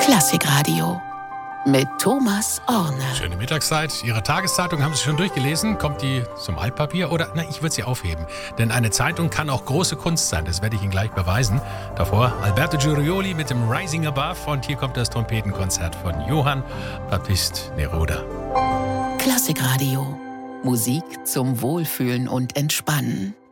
Klassikradio mit Thomas Orne. Schöne Mittagszeit. Ihre Tageszeitung haben Sie schon durchgelesen? Kommt die zum Altpapier? Oder, ich würde sie aufheben. Denn eine Zeitung kann auch große Kunst sein. Das werde ich Ihnen gleich beweisen. Davor Alberto Girioli mit dem Rising Above. Und hier kommt das Trompetenkonzert von Johann Baptist Neruda. Klassikradio. Musik zum Wohlfühlen und Entspannen.